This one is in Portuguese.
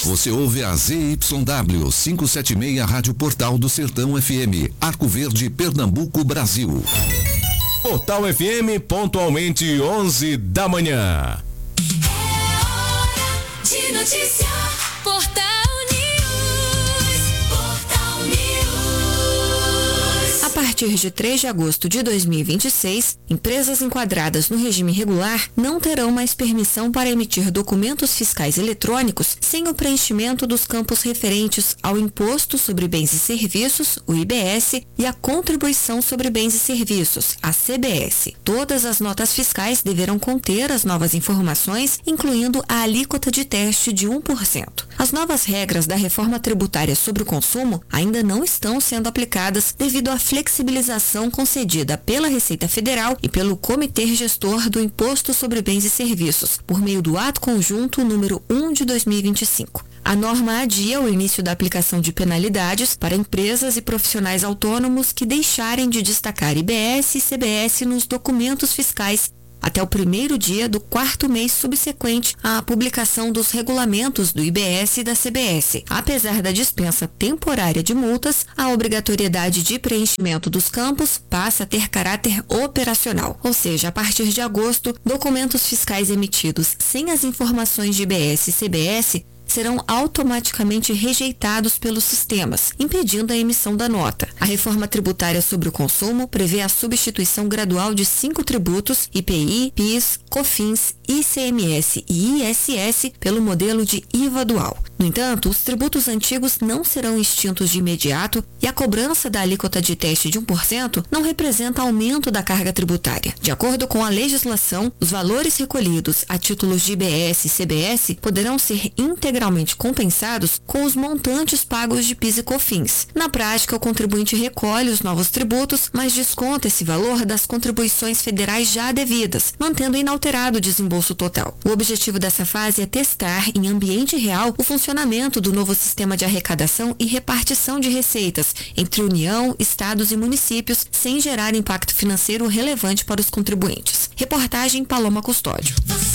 Você ouve a ZYW 576 Rádio Portal do Sertão FM, Arco Verde, Pernambuco, Brasil. Portal FM, pontualmente 11 da manhã. De notícia, Portal News. Portal News. A partir de 3 de agosto de 2026, empresas enquadradas no regime regular não terão mais permissão para emitir documentos fiscais eletrônicos sem o preenchimento dos campos referentes ao Imposto sobre Bens e Serviços, o IBS, e a Contribuição sobre Bens e Serviços, a CBS. Todas as notas fiscais deverão conter as novas informações, incluindo a alíquota de teste de 1%. As novas regras da reforma tributária sobre o consumo ainda não estão sendo aplicadas devido à flexibilização concedida pela Receita Federal e pelo Comitê Gestor do Imposto sobre Bens e Serviços, por meio do Ato Conjunto número 1 de 2025. A norma adia o início da aplicação de penalidades para empresas e profissionais autônomos que deixarem de destacar IBS e CBS nos documentos fiscais até o primeiro dia do 4º mês subsequente à publicação dos regulamentos do IBS e da CBS. Apesar da dispensa temporária de multas, a obrigatoriedade de preenchimento dos campos passa a ter caráter operacional, ou seja, a partir de agosto, documentos fiscais emitidos sem as informações de IBS e CBS serão automaticamente rejeitados pelos sistemas, impedindo a emissão da nota. A reforma tributária sobre o consumo prevê a substituição gradual de 5 tributos, IPI, PIS, COFINS, ICMS e ISS, pelo modelo de IVA dual. No entanto, os tributos antigos não serão extintos de imediato e a cobrança da alíquota de teste de 1% não representa aumento da carga tributária. De acordo com a legislação, os valores recolhidos a títulos de IBS e CBS poderão ser integralmente compensados com os montantes pagos de PIS e COFINS. Na prática, o contribuinte recolhe os novos tributos, mas desconta esse valor das contribuições federais já devidas, mantendo inalterado o desembolso total. O objetivo dessa fase é testar, em ambiente real, o funcionamento do novo sistema de arrecadação e repartição de receitas entre União, estados e municípios, sem gerar impacto financeiro relevante para os contribuintes. Reportagem Paloma Custódio.